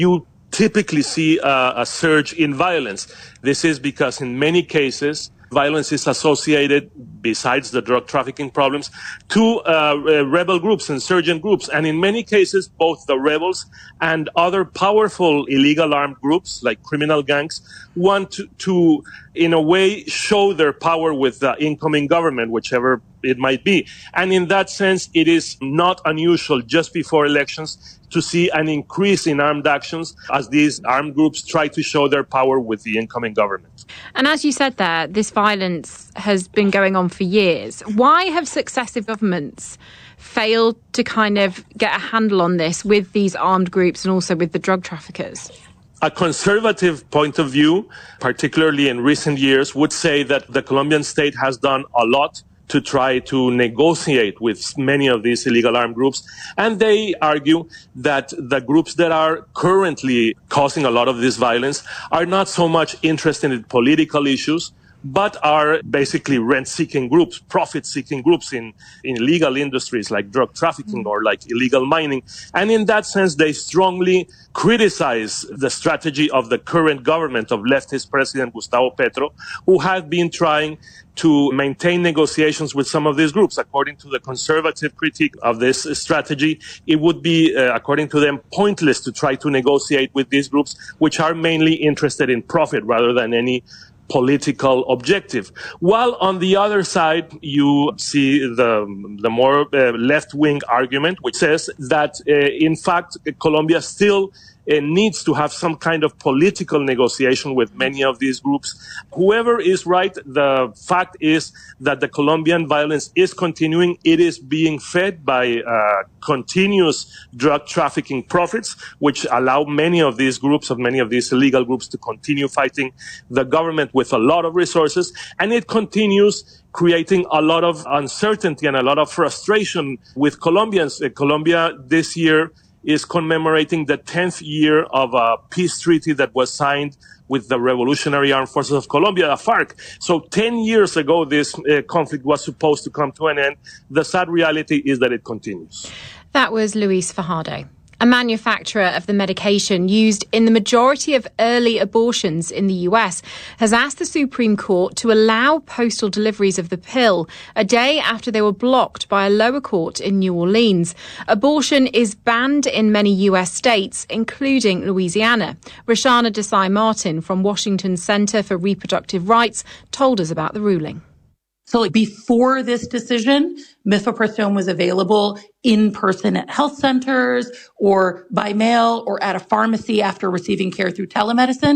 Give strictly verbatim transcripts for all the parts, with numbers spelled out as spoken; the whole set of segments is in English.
you typically see a, a surge in violence. This is because in many cases, violence is associated, besides the drug trafficking problems, to uh, rebel groups, insurgent groups. And in many cases, both the rebels and other powerful illegal armed groups, like criminal gangs, want to, to in a way, show their power with the incoming government, whichever it might be. And in that sense, it is not unusual just before elections to see an increase in armed actions as these armed groups try to show their power with the incoming government. And as you said there, this violence has been going on for years. Why have successive governments failed to kind of get a handle on this with these armed groups and also with the drug traffickers? A conservative point of view, particularly in recent years, would say that the Colombian state has done a lot to try to negotiate with many of these illegal armed groups. And they argue that the groups that are currently causing a lot of this violence are not so much interested in political issues, but are basically rent-seeking groups, profit-seeking groups in, in illegal industries like drug trafficking or like illegal mining. And in that sense, they strongly criticize the strategy of the current government of leftist President Gustavo Petro, who have been trying to maintain negotiations with some of these groups. According to the conservative critique of this strategy, it would be, uh, according to them, pointless to try to negotiate with these groups, which are mainly interested in profit rather than any political objective. While on the other side, you see the, the more uh, left-wing argument, which says that, uh, in fact, Colombia still uh, needs to have some kind of political negotiation with many of these groups. Whoever is right, the fact is that the Colombian violence is continuing. It is being fed by uh, continuous drug trafficking profits, which allow many of these groups, of many of these illegal groups, to continue fighting the government with a lot of resources. And it continues creating a lot of uncertainty and a lot of frustration with Colombians. Uh, Colombia this year is commemorating the tenth year of a peace treaty that was signed with the Revolutionary Armed Forces of Colombia, the FARC. So ten years ago, this uh, conflict was supposed to come to an end. The sad reality is that it continues. That was Luis Fajardo, a manufacturer of the medication used in the majority of early abortions in the U S, has asked the Supreme Court to allow postal deliveries of the pill a day after they were blocked by a lower court in New Orleans. Abortion is banned in many U S states, including Louisiana. Roshana Desai Martin from Washington's Center for Reproductive Rights told us about the ruling. So like before this decision, mifepristone was available in person at health centers or by mail or at a pharmacy after receiving care through telemedicine.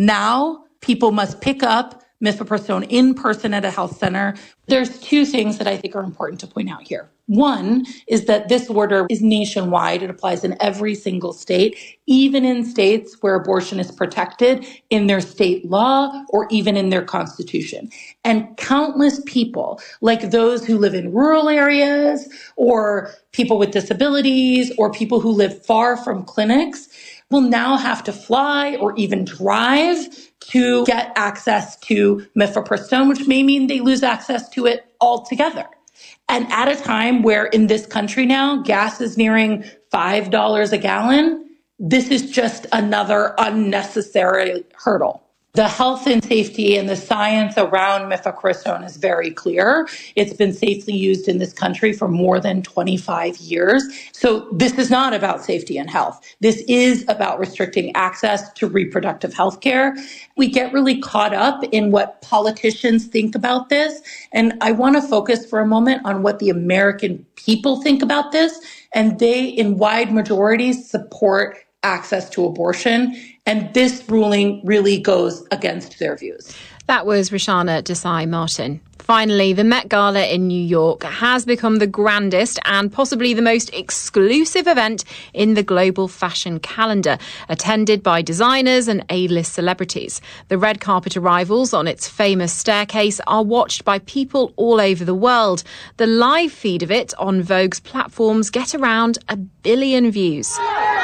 Now people must pick up mifepristone in person at a health center. There's two things that I think are important to point out here. One is that this order is nationwide. It applies in every single state, even in states where abortion is protected in their state law or even in their constitution. And countless people, like those who live in rural areas or people with disabilities or people who live far from clinics, will now have to fly or even drive to get access to mifepristone, which may mean they lose access to it altogether. And at a time where in this country now, gas is nearing five dollars a gallon, this is just another unnecessary hurdle. The health and safety and the science around mifepristone is very clear. It's been safely used in this country for more than twenty-five years. So this is not about safety and health. This is about restricting access to reproductive health care. We get really caught up in what politicians think about this. And I want to focus for a moment on what the American people think about this. And they, in wide majorities, support access to abortion. And this ruling really goes against their views. That was Roshana Desai Martin. Finally, the Met Gala in New York has become the grandest and possibly the most exclusive event in the global fashion calendar, attended by designers and A-list celebrities. The red carpet arrivals on its famous staircase are watched by people all over the world. The live feed of it on Vogue's platforms get around a billion views.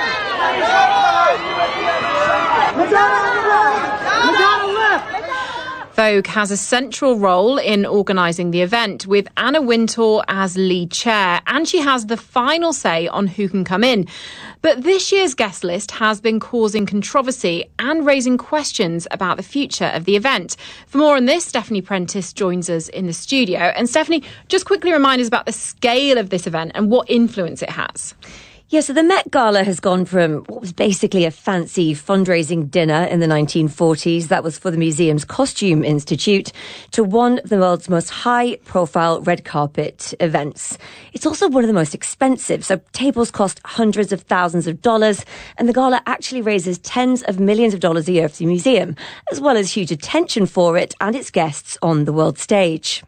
Vogue has a central role in organising the event, with Anna Wintour as lead chair, and she has the final say on who can come in. But this year's guest list has been causing controversy and raising questions about the future of the event. For more on this, Stephanie Prentice joins us in the studio. And Stephanie, just quickly remind us about the scale of this event and what influence it has. Yeah, so the Met Gala has gone from what was basically a fancy fundraising dinner in the nineteen forties, that was for the museum's Costume Institute, to one of the world's most high-profile red carpet events. It's also one of the most expensive, so tables cost hundreds of thousands of dollars, and the gala actually raises tens of millions of dollars a year for the museum, as well as huge attention for it and its guests on the world stage.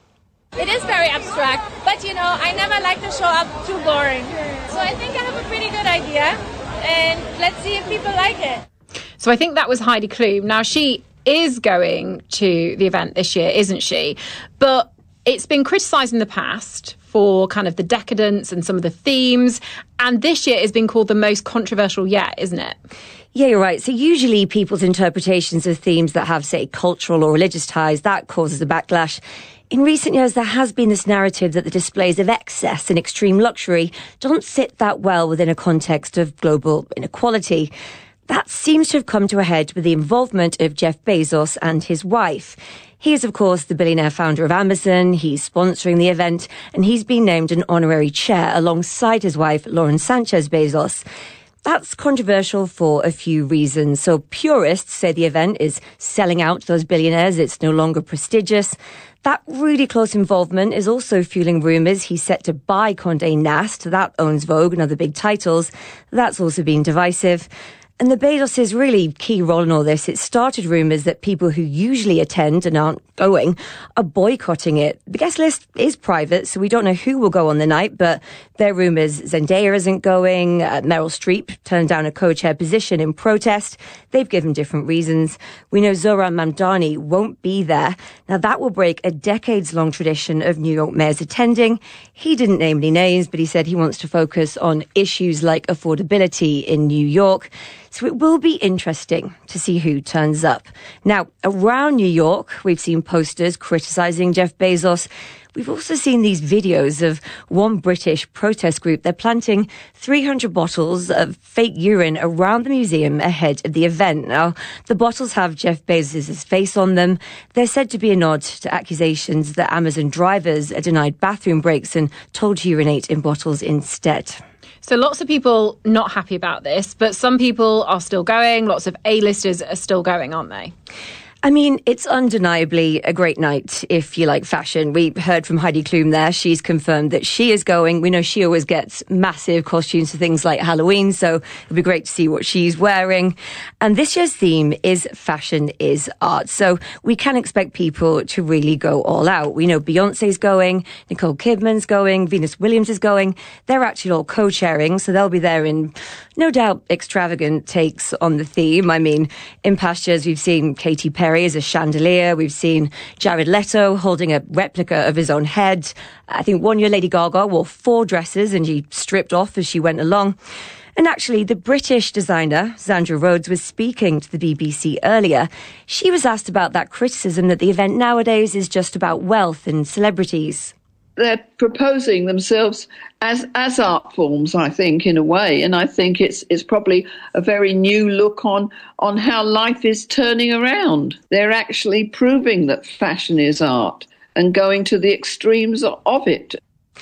It is very abstract, but you know, I never like to show up too boring. So I think I have a pretty good idea, and let's see if people like it. So I think that was Heidi Klum. Now, she is going to the event this year, isn't she? But it's been criticised in the past for kind of the decadence and some of the themes, and this year has been called the most controversial yet, isn't it? Yeah, you're right. So usually people's interpretations of themes that have, say, cultural or religious ties, that causes a backlash. In recent years, there has been this narrative that the displays of excess and extreme luxury don't sit that well within a context of global inequality. That seems to have come to a head with the involvement of Jeff Bezos and his wife. He is, of course, the billionaire founder of Amazon. He's sponsoring the event, and he's been named an honorary chair alongside his wife, Lauren Sanchez Bezos. That's controversial for a few reasons. So purists say the event is selling out those billionaires. It's no longer prestigious. That really close involvement is also fueling rumours he's set to buy Condé Nast. That owns Vogue and other big titles. That's also been divisive. And the Bezos' really key role in all this, it started rumours that people who usually attend and aren't going are boycotting it. The guest list is private, so we don't know who will go on the night, but there are rumours Zendaya isn't going, uh, Meryl Streep turned down a co-chair position in protest. They've given different reasons. We know Zohran Mamdani won't be there. Now, that will break a decades-long tradition of New York mayors attending. He didn't name any names, but he said he wants to focus on issues like affordability in New York. So it will be interesting to see who turns up. Now, around New York, we've seen posters criticising Jeff Bezos. We've also seen these videos of one British protest group. They're planting three hundred bottles of fake urine around the museum ahead of the event. Now, the bottles have Jeff Bezos' face on them. They're said to be a nod to accusations that Amazon drivers are denied bathroom breaks and told to urinate in bottles instead. So lots of people not happy about this, but some people are still going. Lots of A-listers are still going, aren't they? I mean, it's undeniably a great night if you like fashion. We heard from Heidi Klum there. She's confirmed that she is going. We know she always gets massive costumes for things like Halloween, so it'll be great to see what she's wearing. And this year's theme is fashion is art. So we can expect people to really go all out. We know Beyonce's going, Nicole Kidman's going, Venus Williams is going. They're actually all co-chairing, so they'll be there in no doubt extravagant takes on the theme. I mean, in past years, we've seen Katy Perry as a chandelier. We've seen Jared Leto holding a replica of his own head. I think one year Lady Gaga wore four dresses and she stripped off as she went along. And actually, the British designer, Zandra Rhodes, was speaking to the B B C earlier. She was asked about that criticism that the event nowadays is just about wealth and celebrities. They're proposing themselves as as art forms, I think, in a way. And I think it's it's probably a very new look on, on how life is turning around. They're actually proving that fashion is art and going to the extremes of it.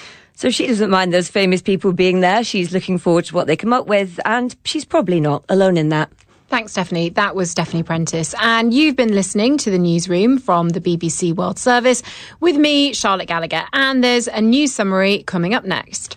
So she doesn't mind those famous people being there. She's looking forward to what they come up with, and she's probably not alone in that. Thanks, Stephanie. That was Stephanie Prentice. And you've been listening to the newsroom from the B B C World Service with me, Charlotte Gallagher. And there's a news summary coming up next.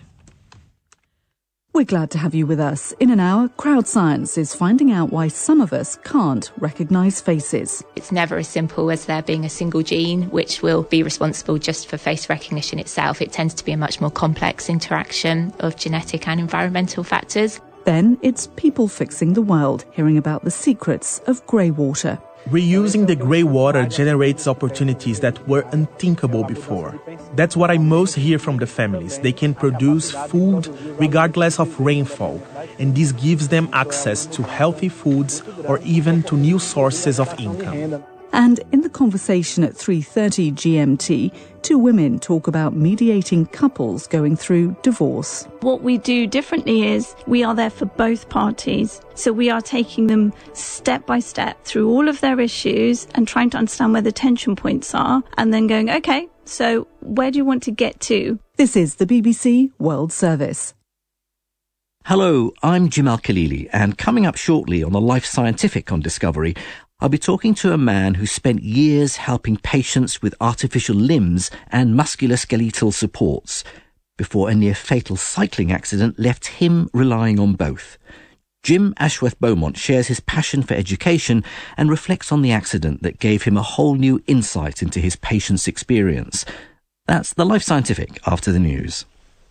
We're glad to have you with us. In an hour, Crowd Science is finding out why some of us can't recognise faces. It's never as simple as there being a single gene which will be responsible just for face recognition itself. It tends to be a much more complex interaction of genetic and environmental factors. Then it's people fixing the world, hearing about the secrets of grey water. Reusing the grey water generates opportunities that were unthinkable before. That's what I most hear from the families. They can produce food regardless of rainfall, and this gives them access to healthy foods or even to new sources of income. And in the conversation at three thirty G M T, two women talk about mediating couples going through divorce. What we do differently is we are there for both parties. So we are taking them step by step through all of their issues and trying to understand where the tension points are and then going, OK, so where do you want to get to? This is the B B C World Service. Hello, I'm Jim Al-Khalili, and coming up shortly on the Life Scientific on Discovery, I'll be talking to a man who spent years helping patients with artificial limbs and musculoskeletal supports before a near-fatal cycling accident left him relying on both. Jim Ashworth-Beaumont shares his passion for education and reflects on the accident that gave him a whole new insight into his patient's experience. That's the Life Scientific after the news.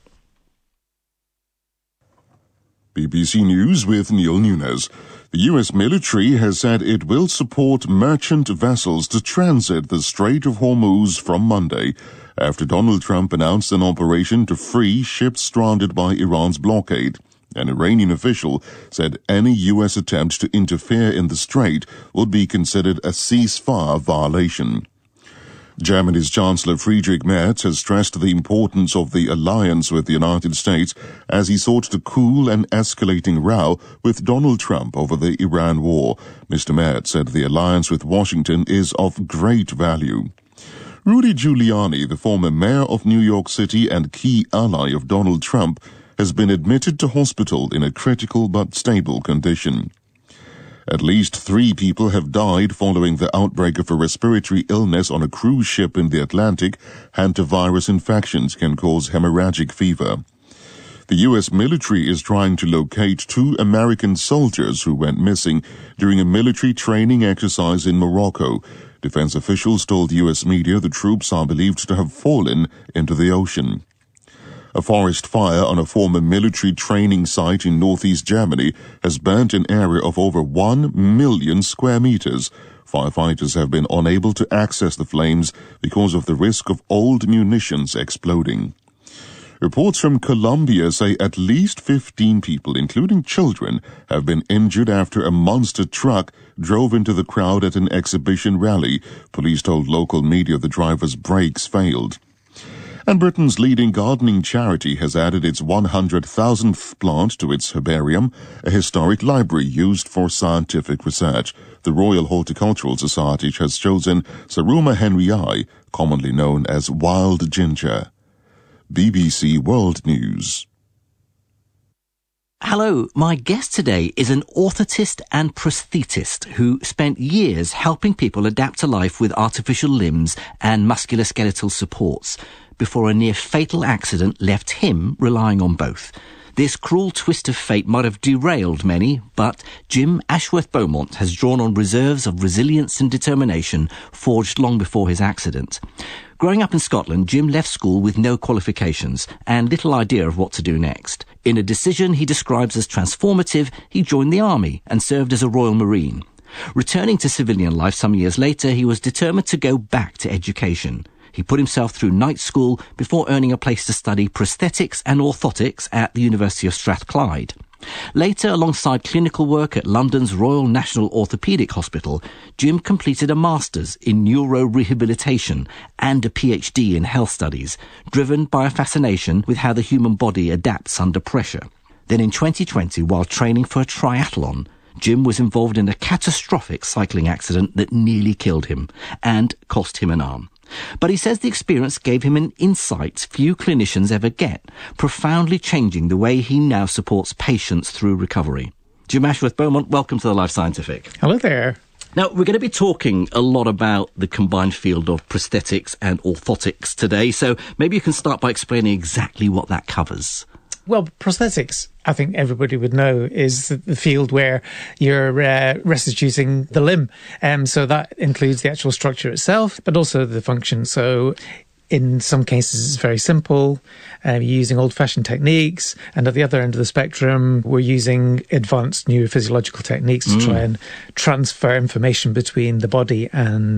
B B C News with Neil Nunes. The U S military has said it will support merchant vessels to transit the Strait of Hormuz from Monday, after Donald Trump announced an operation to free ships stranded by Iran's blockade. An Iranian official said any U S attempt to interfere in the strait would be considered a ceasefire violation. Germany's Chancellor Friedrich Merz has stressed the importance of the alliance with the United States as he sought to cool an escalating row with Donald Trump over the Iran war. Mister Merz said the alliance with Washington is of great value. Rudy Giuliani, the former mayor of New York City and key ally of Donald Trump, has been admitted to hospital in a critical but stable condition. At least three people have died following the outbreak of a respiratory illness on a cruise ship in the Atlantic. Hantavirus infections can cause hemorrhagic fever. The U S military is trying to locate two American soldiers who went missing during a military training exercise in Morocco. Defense officials told U S media the troops are believed to have fallen into the ocean. A forest fire on a former military training site in northeast Germany has burnt an area of over one million square meters. Firefighters have been unable to access the flames because of the risk of old munitions exploding. Reports from Colombia say at least fifteen people, including children, have been injured after a monster truck drove into the crowd at an exhibition rally. Police told local media the driver's brakes failed. And Britain's leading gardening charity has added its one hundred thousandth plant to its herbarium, a historic library used for scientific research. The Royal Horticultural Society has chosen Saruma henryi, commonly known as wild ginger. B B C World News. Hello, my guest today is an orthotist and prosthetist who spent years helping people adapt to life with artificial limbs and musculoskeletal supports before a near-fatal accident left him relying on both. This cruel twist of fate might have derailed many, but Jim Ashworth-Beaumont has drawn on reserves of resilience and determination forged long before his accident. Growing up in Scotland, Jim left school with no qualifications and little idea of what to do next. In a decision he describes as transformative, he joined the army and served as a Royal Marine. Returning to civilian life some years later, he was determined to go back to education. He put himself through night school before earning a place to study prosthetics and orthotics at the University of Strathclyde. Later, alongside clinical work at London's Royal National Orthopaedic Hospital, Jim completed a master's in neurorehabilitation and a PhD in health studies, driven by a fascination with how the human body adapts under pressure. Then in twenty twenty, while training for a triathlon, Jim was involved in a catastrophic cycling accident that nearly killed him and cost him an arm. But he says the experience gave him an insight few clinicians ever get, profoundly changing the way he now supports patients through recovery. Jim Ashworth-Beaumont, welcome to the Life Scientific. Hello there. Now, we're going to be talking a lot about the combined field of prosthetics and orthotics today, so maybe you can start by explaining exactly what that covers. Well, prosthetics, I think everybody would know, is the field where you're uh, restituting the limb. Um, so that includes the actual structure itself, but also the function. So in some cases, it's very simple, uh, using old-fashioned techniques. And at the other end of the spectrum, we're using advanced neurophysiological techniques to mm. try and transfer information between the body and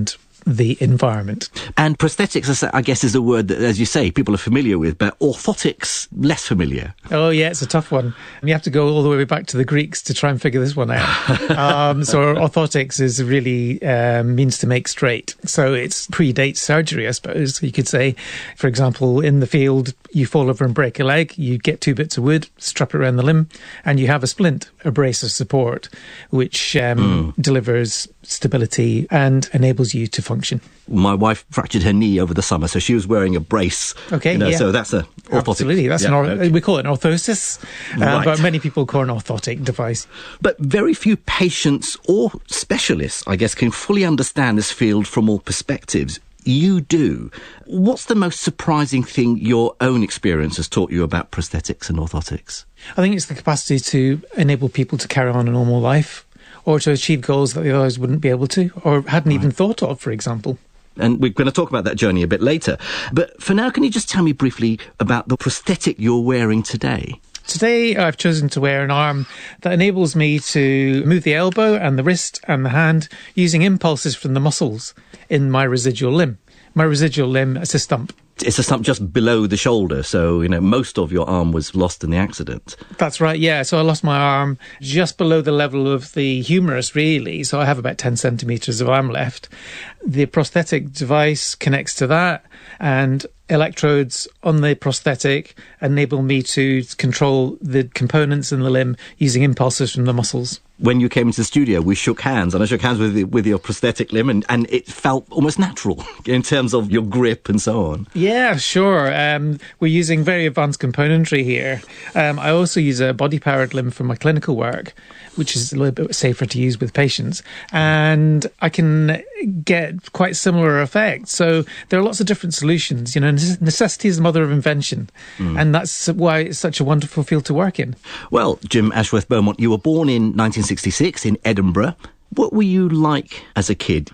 the environment. And prosthetics, I guess, is a word that, as you say, people are familiar with, but orthotics, less familiar. Oh, yeah, it's a tough one. And you have to go all the way back to the Greeks to try and figure this one out. um, so orthotics is really um, means to make straight. So it predates surgery, I suppose, you could say. For example, in the field, you fall over and break a leg, you get two bits of wood, strap it around the limb, and you have a splint, a brace of support, which um, mm. delivers stability and enables you to function. My wife fractured her knee over the summer, so she was wearing a brace. Okay, you know, yeah. So that's a orthotic. Absolutely, that's yeah, an or- okay. we call it an orthosis, uh, right. but many people call it an orthotic device. But very few patients or specialists, I guess, can fully understand this field from all perspectives. You do. What's the most surprising thing your own experience has taught you about prosthetics and orthotics? I think it's the capacity to enable people to carry on a normal life, or to achieve goals that they otherwise wouldn't be able to, or hadn't right. even thought of, for example. And we're going to talk about that journey a bit later. But for now, can you just tell me briefly about the prosthetic you're wearing today? Today, I've chosen to wear an arm that enables me to move the elbow and the wrist and the hand using impulses from the muscles in my residual limb. My residual limb is a stump. It's a stump just below the shoulder, so, you know, most of your arm was lost in the accident. That's right, yeah. So I lost my arm just below the level of the humerus, really. So I have about ten centimetres of arm left. The prosthetic device connects to that, and electrodes on the prosthetic enable me to control the components in the limb using impulses from the muscles. When you came into the studio, we shook hands, and I shook hands with the, with your prosthetic limb, and, and it felt almost natural in terms of your grip and so on. Yeah, sure. Um, we're using very advanced componentry here. Um, I also use a body-powered limb for my clinical work, which is a little bit safer to use with patients, and I can get quite similar effects. So there are lots of different solutions. You know, necessity is the mother of invention, mm. and that's why it's such a wonderful field to work in. Well, Jim Ashworth-Beaumont, you were born in nineteen sixty-six in Edinburgh. What were you like as a kid?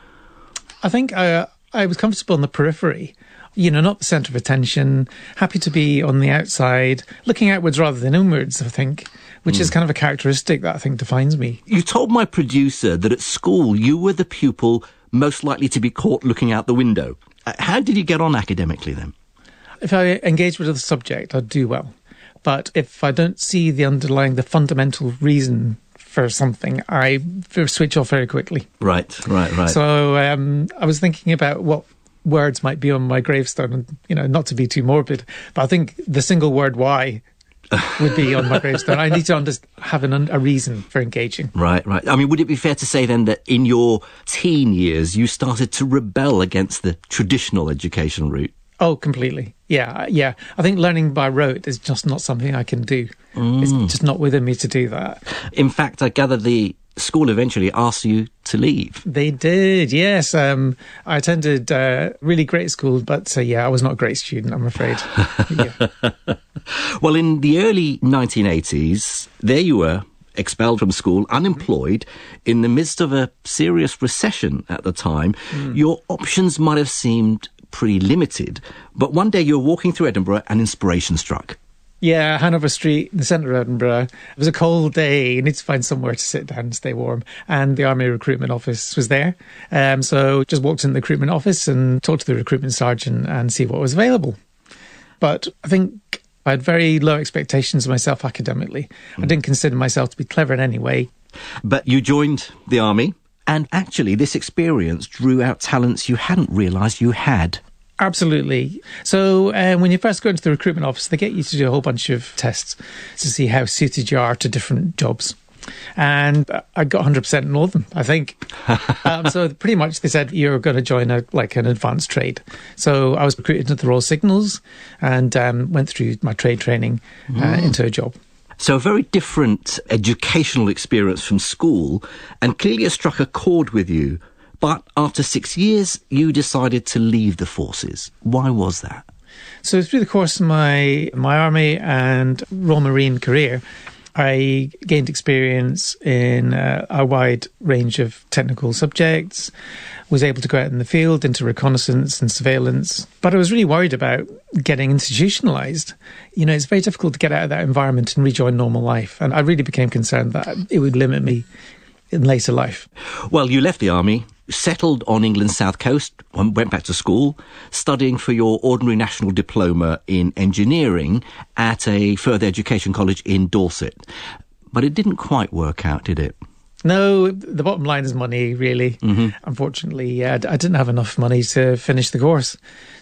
I think I, I was comfortable on the periphery. You know, not the centre of attention, happy to be on the outside, looking outwards rather than inwards, I think, which mm. is kind of a characteristic that I think defines me. You told my producer that at school you were the pupil most likely to be caught looking out the window. Uh, how did you get on academically then? If I engage with the subject, I'd do well. But if I don't see the underlying, the fundamental reason for something, I switch off very quickly. Right, right, right. So um, I was thinking about what words might be on my gravestone, and, you know, not to be too morbid, but I think the single word why would be on my gravestone. I need to under- have an, a reason for engaging. Right, right. I mean, would it be fair to say then that in your teen years you started to rebel against the traditional education route? Oh, completely. Yeah, yeah. I think learning by rote is just not something I can do. Mm. It's just not within me to do that. In fact, I gather the school eventually asked you to leave. They did, yes. Um, I attended a really great school, but uh, yeah, I was not a great student, I'm afraid. Yeah. Well, in the early nineteen eighties, there you were, expelled from school, unemployed, in the midst of a serious recession at the time. Mm. Your options might have seemed pretty limited, but one day you were walking through Edinburgh and inspiration struck. Yeah, Hanover Street in the centre of Edinburgh. It was a cold day. You need to find somewhere to sit down and stay warm. And the Army Recruitment Office was there. Um, so just walked in the recruitment office and talked to the recruitment sergeant and see what was available. But I think I had very low expectations of myself academically. Mm. I didn't consider myself to be clever in any way. But you joined the Army, and actually this experience drew out talents you hadn't realised you had. Absolutely. So uh, when you first go into the recruitment office, they get you to do a whole bunch of tests to see how suited you are to different jobs. And I got one hundred percent in all of them, I think. um, so pretty much they said you're going to join a like an advanced trade. So I was recruited into the Royal Signals and um, went through my trade training uh, mm. into a job. So a very different educational experience from school, and clearly it struck a chord with you. But after six years, you decided to leave the forces. Why was that? So through the course of my my Army and Royal Marine career, I gained experience in uh, a wide range of technical subjects, was able to go out in the field into reconnaissance and surveillance. But I was really worried about getting institutionalised. You know, it's very difficult to get out of that environment and rejoin normal life. And I really became concerned that it would limit me in later life. Well, you left the Army. settled on England's south coast, went back to school, studying for your ordinary national diploma in engineering at a further education college in Dorset. But it didn't quite work out, did it? No, the bottom line is money, really. Mm-hmm. Unfortunately, uh, I didn't have enough money to finish the course.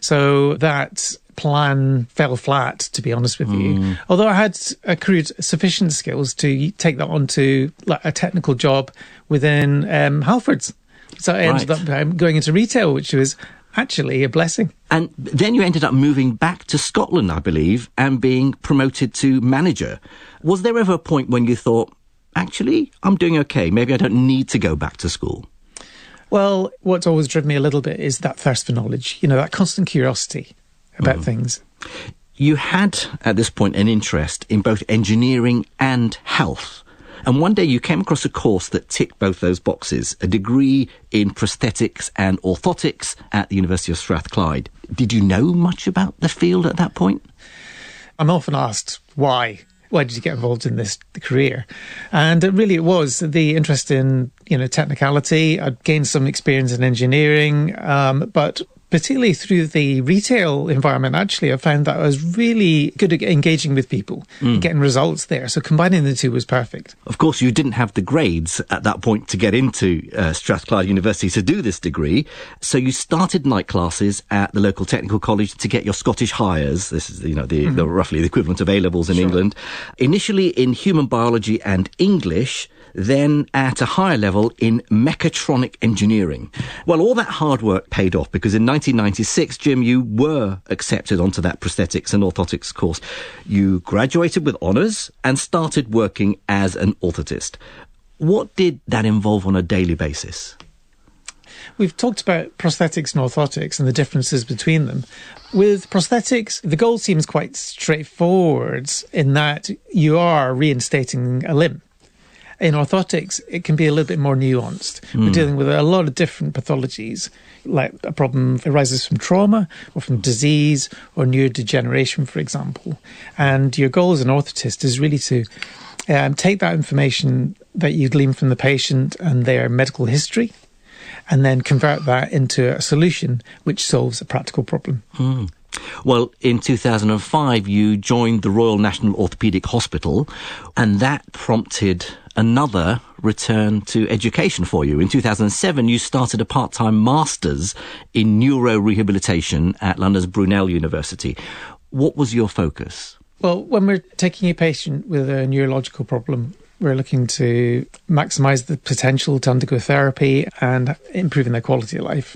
So that plan fell flat, to be honest with mm. you. Although I had accrued sufficient skills to take that on to like, a technical job within um, Halfords. So I ended right. up um, going into retail, which was actually a blessing. And then you ended up moving back to Scotland, I believe, and being promoted to manager. Was there ever a point when you thought, actually, I'm doing okay, maybe I don't need to go back to school? Well, what's always driven me a little bit is that thirst for knowledge, you know, that constant curiosity about mm. things. You had, at this point, an interest in both engineering and health. And one day you came across a course that ticked both those boxes, a degree in prosthetics and orthotics at the University of Strathclyde. Did you know much about the field at that point? I'm often asked, why? Why did you get involved in this career? And it really it was the interest in, you know, technicality. I'd gained some experience in engineering, um, but particularly through the retail environment, actually, I found that I was really good at engaging with people, mm. getting results there. So combining the two was perfect. Of course, you didn't have the grades at that point to get into uh, Strathclyde University to do this degree. So you started night classes at the local technical college to get your Scottish Highers. This is, you know, the, mm-hmm. the roughly the equivalent of A-levels in sure. England. Initially in human biology and English, then at a higher level in mechatronic engineering. Well, all that hard work paid off because in nineteen ninety-six, Jim, you were accepted onto that prosthetics and orthotics course. You graduated with honours and started working as an orthotist. What did that involve on a daily basis? We've talked about prosthetics and orthotics and the differences between them. With prosthetics, the goal seems quite straightforward in that you are reinstating a limb. In orthotics, it can be a little bit more nuanced. Mm. We're dealing with a lot of different pathologies, like a problem arises from trauma or from disease or neurodegeneration, for example. And your goal as an orthotist is really to um, take that information that you glean from the patient and their medical history and then convert that into a solution which solves a practical problem. Mm. Well, in two thousand five, you joined the Royal National Orthopaedic Hospital, and that prompted another return to education for you. In two thousand seven, you started a part-time master's in neurorehabilitation at London's Brunel University. What was your focus? Well, when we're taking a patient with a neurological problem, we're looking to maximise the potential to undergo therapy and improving their quality of life.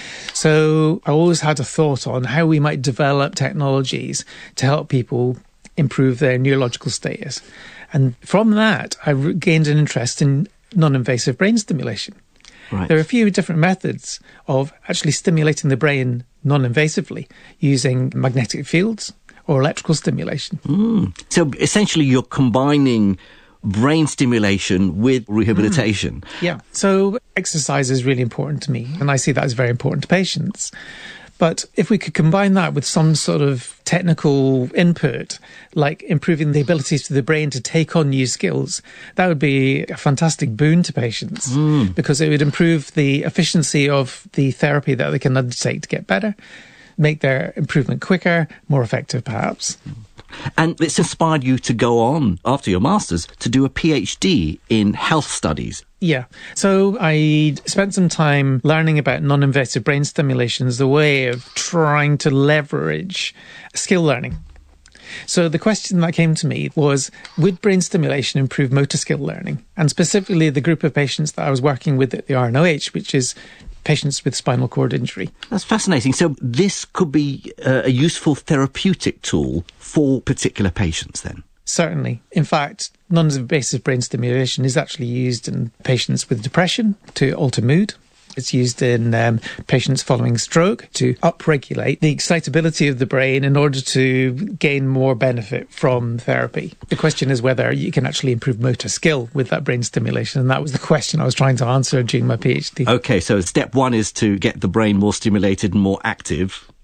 So I always had a thought on how we might develop technologies to help people improve their neurological status. And from that, I gained an interest in non-invasive brain stimulation. Right. There are a few different methods of actually stimulating the brain non-invasively using magnetic fields or electrical stimulation. Mm. So essentially you're combining brain stimulation with rehabilitation. Mm. Yeah. So exercise is really important to me, and I see that as very important to patients. But if we could combine that with some sort of technical input, like improving the abilities of the brain to take on new skills, that would be a fantastic boon to patients mm. because it would improve the efficiency of the therapy that they can undertake to get better, make their improvement quicker, more effective perhaps. And it's inspired you to go on, after your master's, to do a PhD in health studies. Yeah. So I spent some time learning about non-invasive brain stimulation as a way of trying to leverage skill learning. So the question that came to me was, would brain stimulation improve motor skill learning? And specifically the group of patients that I was working with at the R N O H, which is patients with spinal cord injury. That's fascinating. So this could be uh, a useful therapeutic tool for particular patients then? Certainly. In fact, non-invasive brain stimulation is actually used in patients with depression to alter mood. It's used in um, patients following stroke to upregulate the excitability of the brain in order to gain more benefit from therapy. The question is whether you can actually improve motor skill with that brain stimulation, and that was the question I was trying to answer during my PhD. Okay, so step one is to get the brain more stimulated and more active.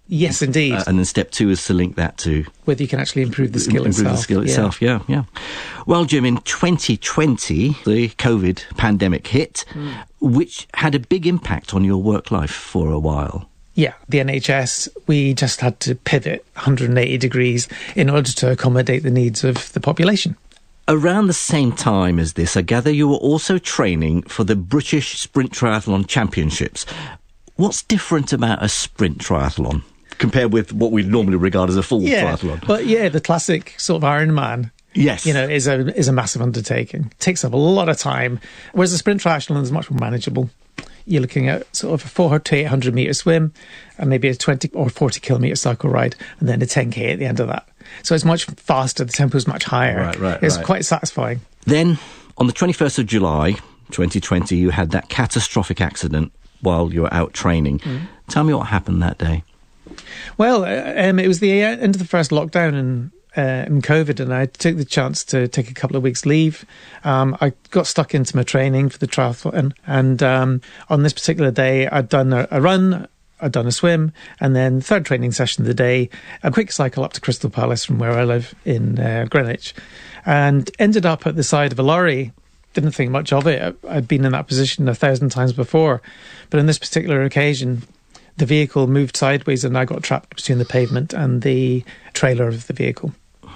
Yes, indeed. Uh, and then step two is to link that to whether you can actually improve the skill improve itself. the skill yeah. itself, yeah, yeah. Well, Jim, in twenty twenty, the COVID pandemic hit, mm. which had a big impact on your work life for a while. Yeah, the N H S, we just had to pivot one hundred eighty degrees in order to accommodate the needs of the population. Around the same time as this, I gather you were also training for the British Sprint Triathlon Championships. What's different about a sprint triathlon compared with what we normally regard as a full yeah, triathlon? But yeah, the classic sort of Ironman, yes, you know, is a is a massive undertaking. It takes up a lot of time, whereas the sprint triathlon is much more manageable. You're looking at sort of a four hundred to eight hundred metre swim and maybe a twenty or forty kilometre cycle ride and then a ten K at the end of that. So it's much faster, the tempo is much higher. Right, right, it's right. quite satisfying. Then, on the twenty-first of July, twenty twenty, you had that catastrophic accident while you were out training. Mm. Tell me what happened that day. Well, um, it was the end of the first lockdown in, uh, in COVID, and I took the chance to take a couple of weeks leave. Um, I got stuck into my training for the triathlon, and um, on this particular day, I'd done a, a run, I'd done a swim, and then third training session of the day, a quick cycle up to Crystal Palace from where I live in uh, Greenwich, and ended up at the side of a lorry. Didn't think much of it. I'd been in that position a thousand times before. But on this particular occasion, the vehicle moved sideways and I got trapped between the pavement and the trailer of the vehicle.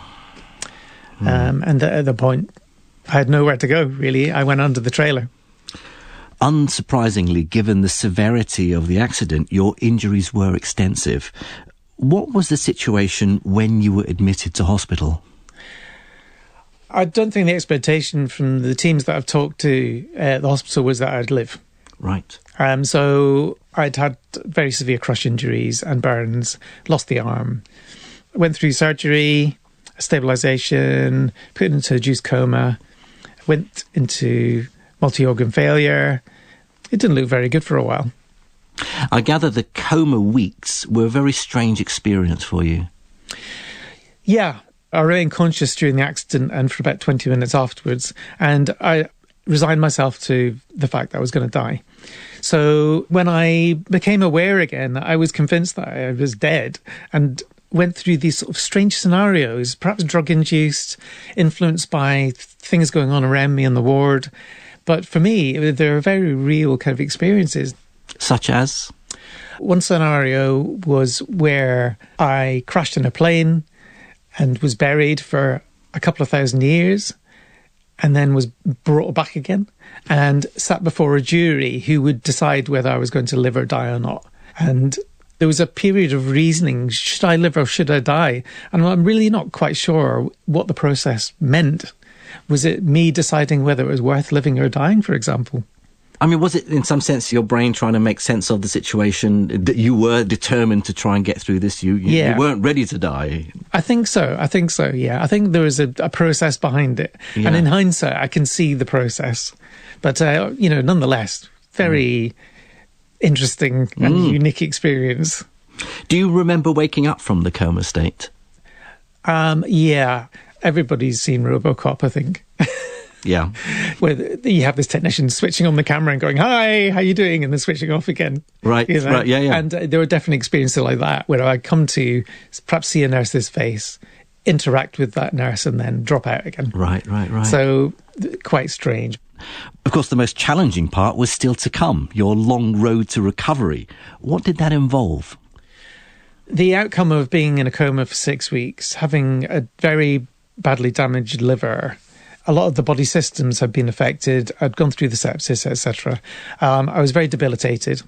Mm. Um, and at the point, I had nowhere to go, really. I went under the trailer. Unsurprisingly, given the severity of the accident, your injuries were extensive. What was the situation when you were admitted to hospital? I don't think the expectation from the teams that I've talked to at the hospital was that I'd live. Right. Um, so I'd had very severe crush injuries and burns, lost the arm, went through surgery, stabilisation, put into induced coma, went into multi-organ failure. It didn't look very good for a while. I gather the coma weeks were a very strange experience for you. Yeah. I remained conscious during the accident and for about twenty minutes afterwards, and I resigned myself to the fact that I was going to die. So when I became aware again, I was convinced that I was dead and went through these sort of strange scenarios, perhaps drug-induced, influenced by things going on around me in the ward. But for me, they were very real kind of experiences. Such as? One scenario was where I crashed in a plane and was buried for a couple of thousand years and then was brought back again and sat before a jury who would decide whether I was going to live or die or not. And there was a period of reasoning, should I live or should I die? And I'm really not quite sure what the process meant. Was it me deciding whether it was worth living or dying, for example? I mean, was it in some sense your brain trying to make sense of the situation, that you were determined to try and get through this? You, you, yeah. you weren't ready to die? I think so. I think so, yeah. I think there was a, a process behind it. Yeah. And in hindsight, I can see the process. But, uh, you know, nonetheless, very mm. interesting and mm. unique experience. Do you remember waking up from the coma state? Um, yeah. Everybody's seen RoboCop, I think. Yeah. Where you have this technician switching on the camera and going, hi, how you doing? And then switching off again. Right, you know? right, yeah, yeah. And uh, there were definitely experiences like that where I'd come to perhaps see a nurse's face, interact with that nurse and then drop out again. Right, right, right. So quite strange. Of course, the most challenging part was still to come, your long road to recovery. What did that involve? The outcome of being in a coma for six weeks, having a very badly damaged liver. A lot of the body systems had been affected. I'd gone through the sepsis, et cetera. Um, I was very debilitated.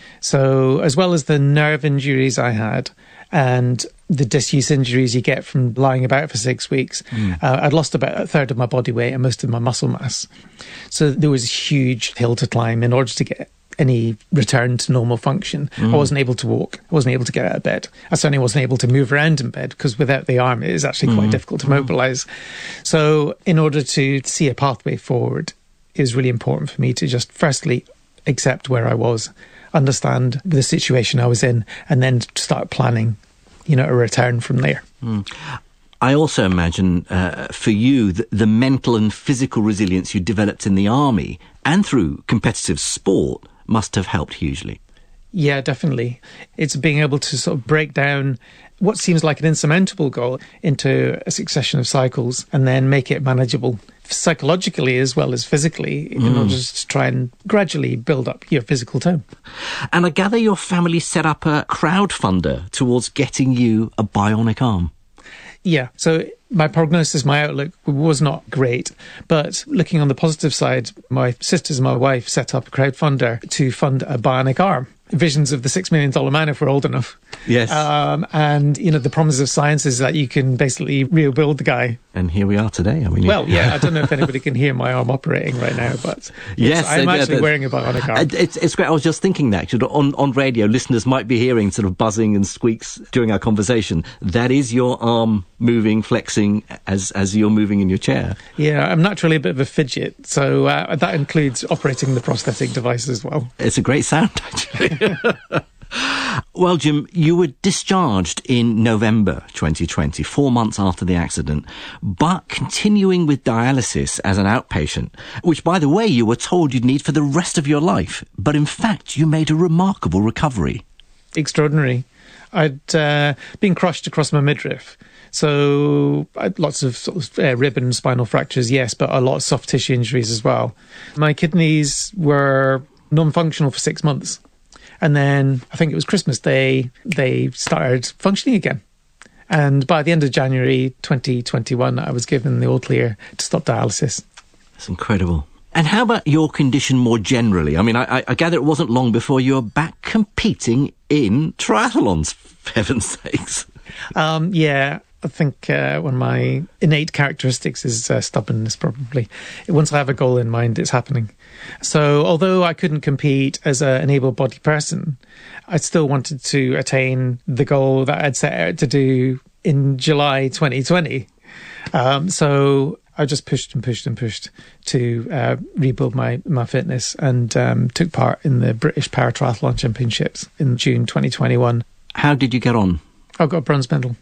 So as well as the nerve injuries I had and the disuse injuries you get from lying about for six weeks, mm. uh, I'd lost about a third of my body weight and most of my muscle mass. So there was a huge hill to climb in order to get any return to normal function. Mm. I wasn't able to walk. I wasn't able to get out of bed. I certainly wasn't able to move around in bed because without the arm, it is actually quite mm. difficult to mobilise. So in order to see a pathway forward, it was really important for me to just firstly accept where I was, understand the situation I was in, and then start planning, you know, a return from there. Mm. I also imagine uh, for you the, the mental and physical resilience you developed in the army and through competitive sport must have helped hugely. Yeah, definitely. It's being able to sort of break down what seems like an insurmountable goal into a succession of cycles and then make it manageable psychologically as well as physically in Mm. order to try and gradually build up your physical tone. And I gather your family set up a crowdfunder towards getting you a bionic arm. Yeah, so my prognosis, my outlook was not great. But looking on the positive side, my sisters and my wife set up a crowdfunder to fund a bionic arm. Visions of the six million dollars man if we're old enough. Yes. Um, and, you know, the promise of science is that you can basically rebuild the guy. And here we are today. I mean, Well, yeah, I don't know if anybody can hear my arm operating right now, but yes, I'm uh, actually yeah, wearing a bionic arm. It's, it's great. I was just thinking that actually, on, on radio, listeners might be hearing sort of buzzing and squeaks during our conversation. That is your arm moving, flexing as, as you're moving in your chair. Yeah, I'm naturally a bit of a fidget, so uh, that includes operating the prosthetic device as well. It's a great sound, actually. Well, Jim, you were discharged in November twenty twenty, four months after the accident, but continuing with dialysis as an outpatient, which, by the way, you were told you'd need for the rest of your life. But in fact, you made a remarkable recovery. Extraordinary. I'd uh, been crushed across my midriff. So I had lots of, sort of uh, rib and spinal fractures, yes, but a lot of soft tissue injuries as well. My kidneys were non-functional for six months. And then I think it was Christmas Day, they started functioning again. And by the end of January twenty twenty-one, I was given the all clear to stop dialysis. That's incredible. And how about your condition more generally? I mean, I, I gather it wasn't long before you were back competing in triathlons, for heaven's sakes. Um, yeah, I think uh, one of my innate characteristics is uh, stubbornness, probably. Once I have a goal in mind, it's happening. So although I couldn't compete as a, an able-bodied person, I still wanted to attain the goal that I'd set out to do in July twenty twenty. Um, so I just pushed and pushed and pushed to uh, rebuild my, my fitness and um, took part in the British Paratriathlon Championships in June twenty twenty-one. How did you get on? I got a bronze medal.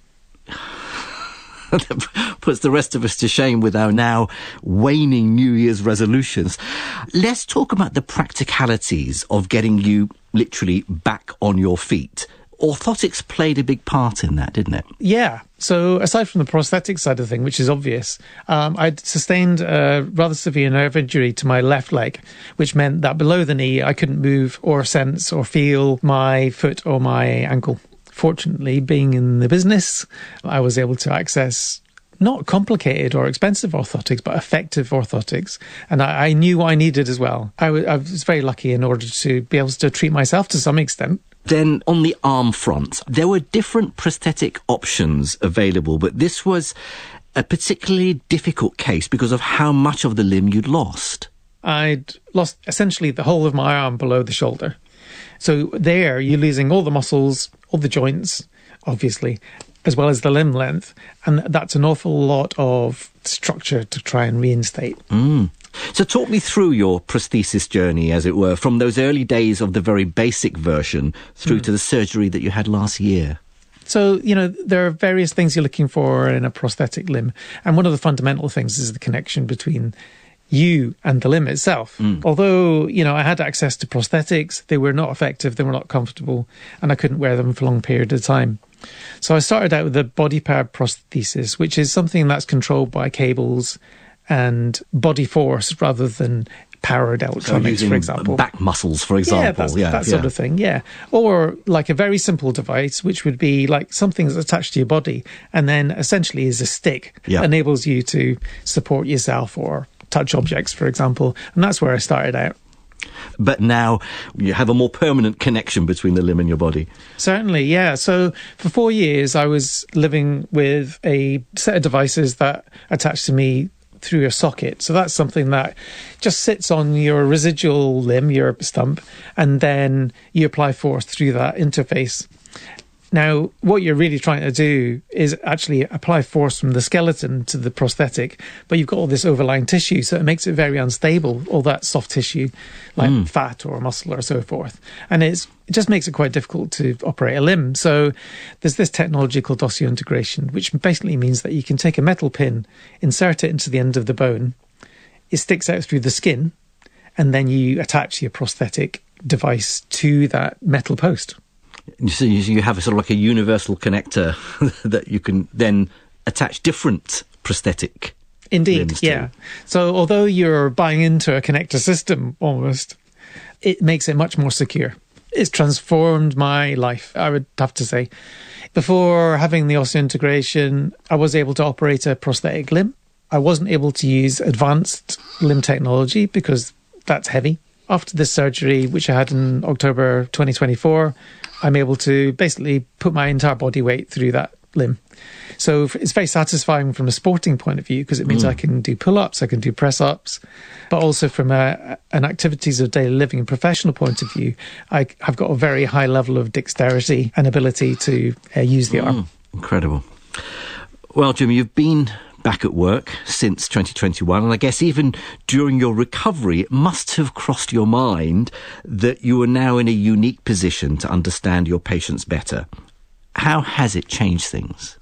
That puts the rest of us to shame with our now waning New Year's resolutions. Let's talk about the practicalities of getting you literally back on your feet. Orthotics played a big part in that, didn't it? Yeah. So aside from the prosthetic side of the thing, which is obvious, um, I'd sustained a rather severe nerve injury to my left leg, which meant that below the knee, I couldn't move or sense or feel my foot or my ankle. Fortunately, being in the business, I was able to access not complicated or expensive orthotics, but effective orthotics. And I, I knew what I needed as well. I, w- I was very lucky in order to be able to treat myself to some extent. Then on the arm front, there were different prosthetic options available, but this was a particularly difficult case because of how much of the limb you'd lost. I'd lost essentially the whole of my arm below the shoulder. So there, you're losing all the muscles, all the joints, obviously, as well as the limb length. And that's an awful lot of structure to try and reinstate. Mm. So talk me through your prosthesis journey, as it were, from those early days of the very basic version through mm. to the surgery that you had last year. So, you know, there are various things you're looking for in a prosthetic limb. And one of the fundamental things is the connection between you and the limb itself. Mm. Although, you know, I had access to prosthetics, they were not effective, they were not comfortable, and I couldn't wear them for a long period of time. So I started out with a body powered prosthesis, which is something that's controlled by cables and body force rather than powered electronics, so for example. Back muscles, for example. Yeah, that's, yeah that yeah. sort of thing, yeah. Or like a very simple device, which would be like something that's attached to your body and then essentially is a stick yeah. that enables you to support yourself or touch objects, for example. And that's where I started out. But now you have a more permanent connection between the limb and your body. Certainly, yeah. So for four years, I was living with a set of devices that attached to me through a socket. So that's something that just sits on your residual limb, your stump, and then you apply force through that interface. Now, what you're really trying to do is actually apply force from the skeleton to the prosthetic, but you've got all this overlying tissue, so it makes it very unstable, all that soft tissue, like mm. fat or muscle or so forth. And it's, it just makes it quite difficult to operate a limb. So there's this technology called osseointegration, which basically means that you can take a metal pin, insert it into the end of the bone, it sticks out through the skin, and then you attach your prosthetic device to that metal post. So you have a sort of like a universal connector that you can then attach different prosthetic Indeed, limbs to. yeah. So although you're buying into a connector system almost, it makes it much more secure. It's transformed my life, I would have to say. Before having the osseointegration, I was able to operate a prosthetic limb. I wasn't able to use advanced limb technology because that's heavy. After this surgery, which I had in October twenty twenty-four, I'm able to basically put my entire body weight through that limb. So it's very satisfying from a sporting point of view because it means mm. I can do pull-ups, I can do press-ups, but also from a, an activities of daily living and professional point of view, I, I've got a very high level of dexterity and ability to uh, use the mm. arm. Incredible. Well, Jim, you've been back at work since twenty twenty-one, and I guess even during your recovery, it must have crossed your mind that you are now in a unique position to understand your patients better. How has it changed things?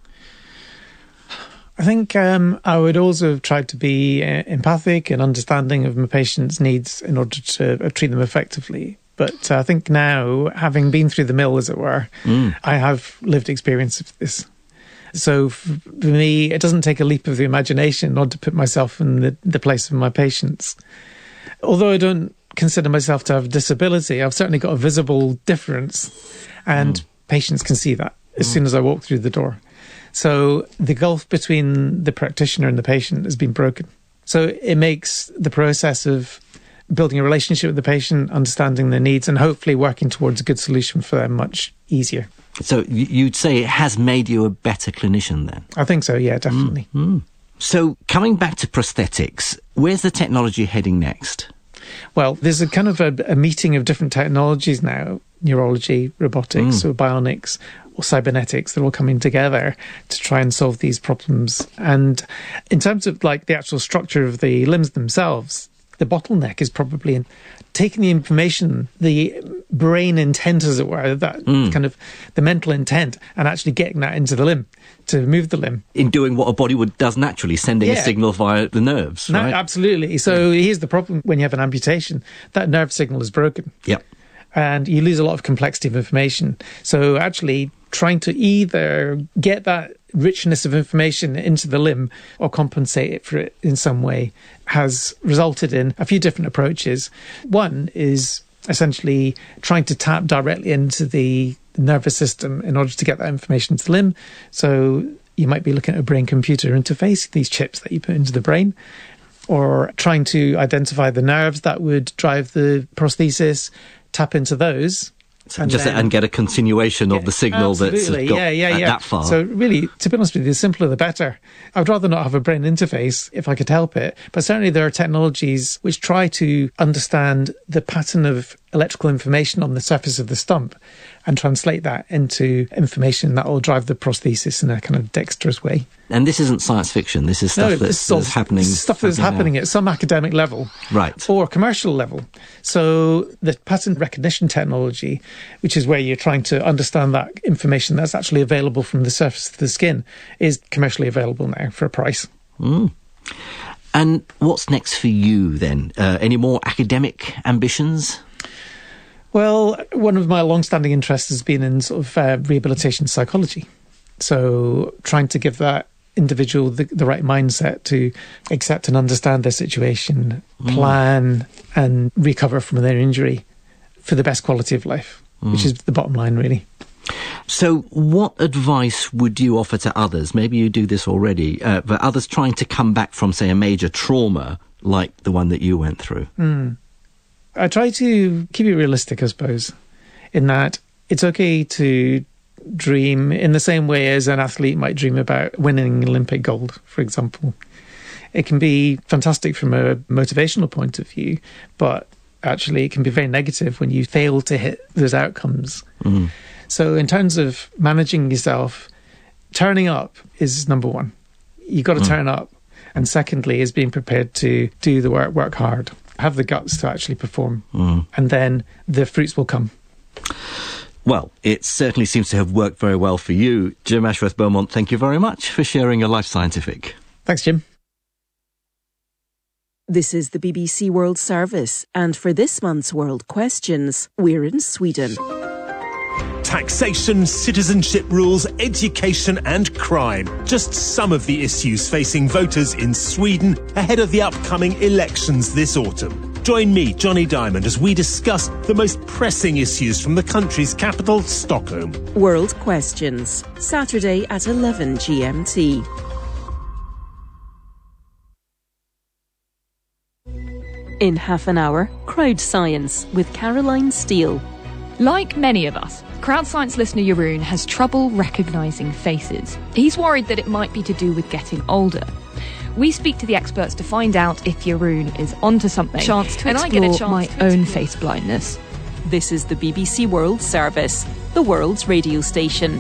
I think um, I would also have tried to be uh, empathic and understanding of my patients' needs in order to uh, treat them effectively. But uh, I think now, having been through the mill, as it were, mm. I have lived experience of this. So for me, it doesn't take a leap of the imagination not to put myself in the, the place of my patients. Although I don't consider myself to have a disability, I've certainly got a visible difference, and mm. patients can see that as mm. soon as I walk through the door. So the gulf between the practitioner and the patient has been broken. So it makes the process of building a relationship with the patient, understanding their needs, and hopefully working towards a good solution for them much easier. So you'd say it has made you a better clinician then? I think so, yeah, definitely. Mm-hmm. So coming back to prosthetics, where's the technology heading next? Well, there's a kind of a, a meeting of different technologies now, neurology, robotics, mm. or bionics, or cybernetics, they're all coming together to try and solve these problems. And in terms of like the actual structure of the limbs themselves, the bottleneck is probably in taking the information, the brain intent, as it were, that mm. kind of the mental intent, and actually getting that into the limb to move the limb. In doing what a body would does naturally, sending yeah. a signal via the nerves, no, right? Absolutely. So yeah. here's the problem when you have an amputation. That nerve signal is broken. Yep. And you lose a lot of complexity of information. So actually trying to either get that richness of information into the limb or compensate it for it in some way has resulted in a few different approaches. One is essentially trying to tap directly into the nervous system in order to get that information to the limb. So you might be looking at a brain-computer interface, these chips that you put into the brain, or trying to identify the nerves that would drive the prosthesis, tap into those. And, just then, and get a continuation yeah, of the signal that's got yeah, yeah, yeah. that far. So really, to be honest with you, the simpler the better. I'd rather not have a brain interface if I could help it. But certainly there are technologies which try to understand the pattern of electrical information on the surface of the stump and translate that into information that will drive the prosthesis in a kind of dexterous way. And this isn't science fiction. This is stuff no, that's, that's happening. Stuff that's happening now. At some academic level, right, or commercial level. So the pattern recognition technology, which is where you're trying to understand that information that's actually available from the surface of the skin, is commercially available now for a price. Mm. And what's next for you then? Uh, any more academic ambitions? Well, one of my long-standing interests has been in sort of uh, rehabilitation psychology. So trying to give that individual the, the right mindset to accept and understand their situation, mm. plan and recover from their injury for the best quality of life, mm. which is the bottom line, really. So what advice would you offer to others? Maybe you do this already, uh, but others trying to come back from, say, a major trauma like the one that you went through? Mm. I try to keep it realistic, I suppose, in that it's okay to dream in the same way as an athlete might dream about winning Olympic gold, for example. It can be fantastic from a motivational point of view, but actually it can be very negative when you fail to hit those outcomes. Mm. So in terms of managing yourself, turning up is number one. You've got to mm. turn up. And secondly is being prepared to do the work, work hard, have the guts to actually perform. Mm. And then the fruits will come. Well, it certainly seems to have worked very well for you. Jim Ashworth-Beaumont, thank you very much for sharing your Life Scientific. Thanks, Jim. This is the B B C World Service, and for this month's World Questions, we're in Sweden. Taxation, citizenship rules, education and crime. Just some of the issues facing voters in Sweden ahead of the upcoming elections this autumn. Join me, Johnny Diamond, as we discuss the most pressing issues from the country's capital, Stockholm. World Questions, Saturday at eleven G M T. In half an hour, Crowd Science with Caroline Steele. Like many of us, Crowd Science listener Jeroen has trouble recognising faces. He's worried that it might be to do with getting older. We speak to the experts to find out if Jeroen is onto something. Chance to and I get a chance my to own face blindness. This is the B B C World Service, the world's radio station.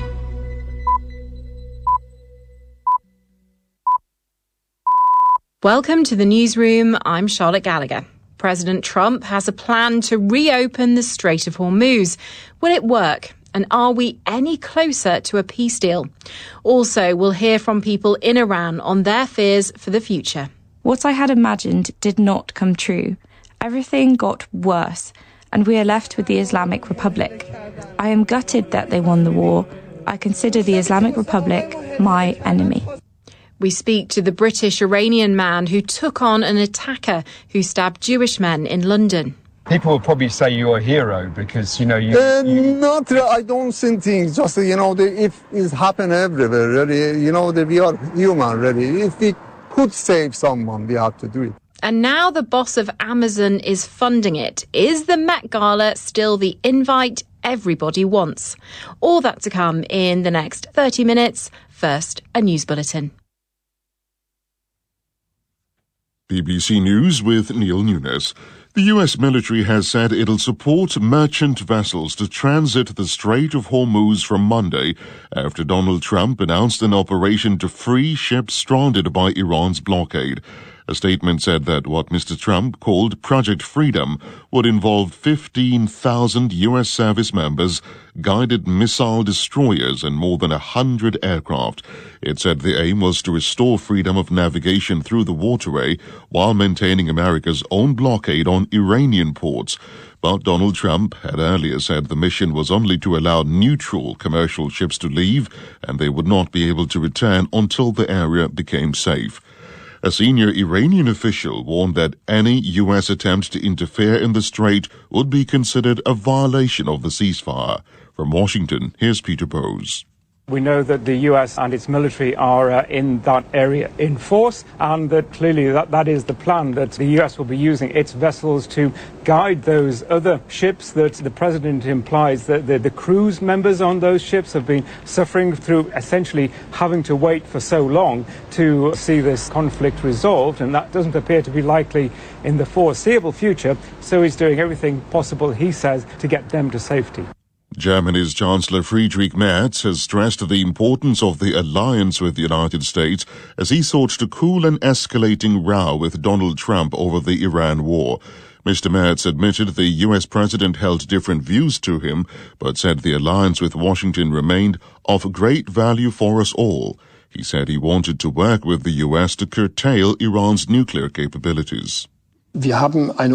Welcome to the newsroom. I'm Charlotte Gallagher. President Trump has a plan to reopen the Strait of Hormuz. Will it work? And are we any closer to a peace deal? Also, we'll hear from people in Iran on their fears for the future. What I had imagined did not come true. Everything got worse, and we are left with the Islamic Republic. I am gutted that they won the war. I consider the Islamic Republic my enemy. We speak to the British Iranian man who took on an attacker who stabbed Jewish men in London. People will probably say you're a hero because, you know, you... Uh, you... Not really. I don't think things, just, you know, the, if it's happened everywhere, really, you know, the, we are human, really. If we could save someone, we have to do it. And now the boss of Amazon is funding it. Is the Met Gala still the invite everybody wants? All that to come in the next thirty minutes. First, a news bulletin. B B C News with Neil Nunes. The U S military has said it'll support merchant vessels to transit the Strait of Hormuz from Monday after Donald Trump announced an operation to free ships stranded by Iran's blockade. A statement said that what Mister Trump called Project Freedom would involve fifteen thousand U S service members, guided missile destroyers, and more than one hundred aircraft. It said the aim was to restore freedom of navigation through the waterway while maintaining America's own blockade on Iranian ports. But Donald Trump had earlier said the mission was only to allow neutral commercial ships to leave, and they would not be able to return until the area became safe. A senior Iranian official warned that any U S attempt to interfere in the strait would be considered a violation of the ceasefire. From Washington, here's Peter Bowes. We know that the U S and its military are uh, in that area in force, and that clearly that, that is the plan, that the U S will be using its vessels to guide those other ships that the president implies that the, the crews members on those ships have been suffering through essentially having to wait for so long to see this conflict resolved, and that doesn't appear to be likely in the foreseeable future, so he's doing everything possible, he says, to get them to safety. Germany's Chancellor Friedrich Merz has stressed the importance of the alliance with the United States as he sought to cool an escalating row with Donald Trump over the Iran war. Mister Merz admitted the U S president held different views to him, but said the alliance with Washington remained of great value for us all. He said he wanted to work with the U S to curtail Iran's nuclear capabilities. We have